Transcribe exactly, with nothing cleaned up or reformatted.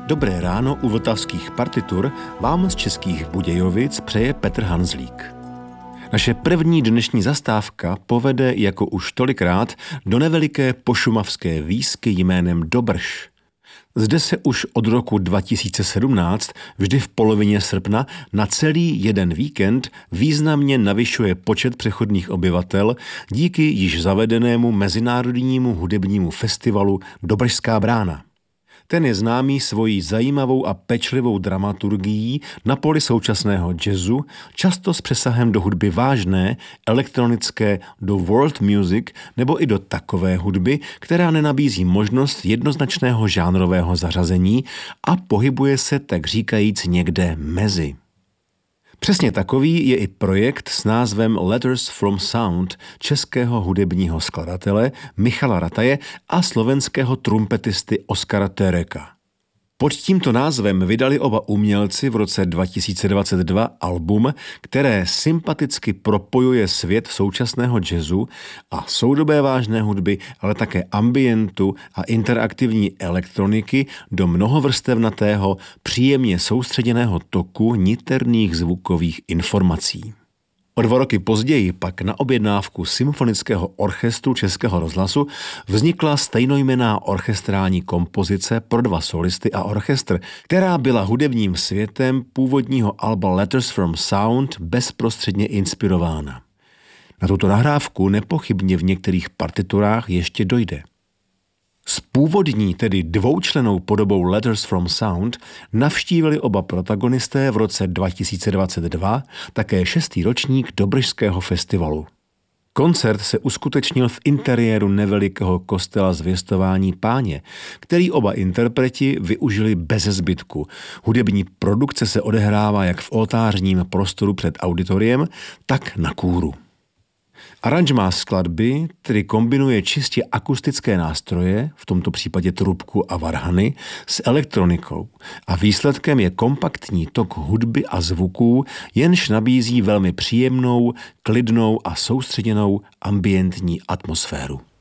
Dobré ráno u vltavských partitur vám z Českých Budějovic přeje Petr Hanzlík. Naše první dnešní zastávka povede jako už tolikrát do neveliké pošumavské výsky jménem Dobrš. Zde se už od roku dva tisíce sedmnáct vždy v polovině srpna na celý jeden víkend významně navyšuje počet přechodných obyvatel díky již zavedenému mezinárodnímu hudebnímu festivalu Dobržská brána. Ten je známý svojí zajímavou a pečlivou dramaturgií na poli současného jazzu, často s přesahem do hudby vážné, elektronické, do world music nebo i do takové hudby, která nenabízí možnost jednoznačného žánrového zařazení a pohybuje se tak říkajíc někde mezi. Přesně takový je i projekt s názvem Letters from Sound českého hudebního skladatele Michala Rataje a slovenského trumpetisty Oskara Tereka. Pod tímto názvem vydali oba umělci v roce dva tisíce dvacet dva album, které sympaticky propojuje svět současného jazzu a soudobé vážné hudby, ale také ambientu a interaktivní elektroniky do mnohovrstevnatého, příjemně soustředěného toku niterných zvukových informací. O dva roky později pak na objednávku Symfonického orchestru Českého rozhlasu vznikla stejnojmenná orchestrální kompozice pro dva solisty a orchestr, která byla hudebním světem původního alba Letters from Sound bezprostředně inspirována. Na tuto nahrávku nepochybně v některých partiturách ještě dojde. S původní, tedy dvoučlennou podobou Letters from Sound navštívili oba protagonisté v roce dva tisíce dvacet dva také šestý ročník Dobržského festivalu. Koncert se uskutečnil v interiéru nevelikého kostela Zvěstování Páně, který oba interpreti využili beze zbytku. Hudební produkce se odehrává jak v oltářním prostoru před auditoriem, tak na kůru. Aranžmá skladby tedy kombinuje čistě akustické nástroje, v tomto případě trubku a varhany, s elektronikou a výsledkem je kompaktní tok hudby a zvuků, jenž nabízí velmi příjemnou, klidnou a soustředěnou ambientní atmosféru.